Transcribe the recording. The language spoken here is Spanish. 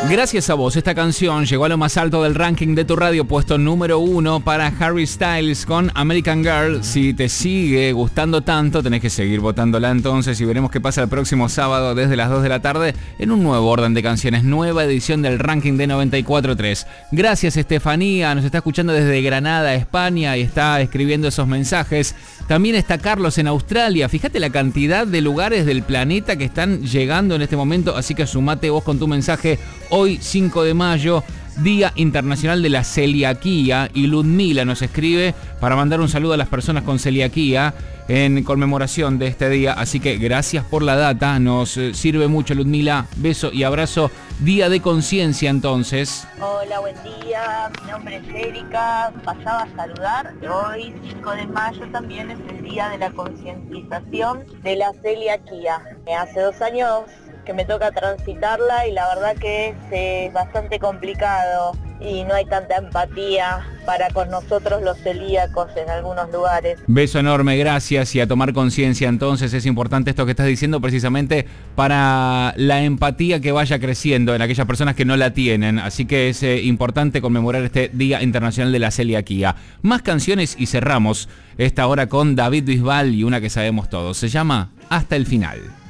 Gracias a vos, esta canción llegó a lo más alto del ranking de tu radio, puesto número 1 para Harry Styles con American Girl. Si te sigue gustando tanto, tenés que seguir votándola entonces y veremos qué pasa el próximo sábado desde las 2 de la tarde en un nuevo orden de canciones, nueva edición del ranking de 94.3. Gracias, Estefanía, nos está escuchando desde Granada, España, y está escribiendo esos mensajes. También está Carlos en Australia. Fíjate la cantidad de lugares del planeta que están llegando en este momento, así que sumate vos con tu mensaje. Hoy, 5 de mayo, Día Internacional de la Celiaquía, y Ludmila nos escribe para mandar un saludo a las personas con celiaquía en conmemoración de este día, así que gracias por la data, nos sirve mucho, Ludmila. Beso y abrazo. Día de conciencia entonces. Hola, buen día, mi nombre es Erika, pasaba a saludar. Hoy, 5 de mayo, también es el día de la concientización de la celiaquía. Hace 2 años que me toca transitarla y la verdad que es bastante complicado y no hay tanta empatía para con nosotros los celíacos en algunos lugares. Beso enorme, gracias, y a tomar conciencia entonces. Es importante esto que estás diciendo precisamente para la empatía que vaya creciendo en aquellas personas que no la tienen, así que es importante conmemorar este Día Internacional de la Celiaquía. Más canciones y cerramos esta hora con David Bisbal y una que sabemos todos, se llama Hasta el Final.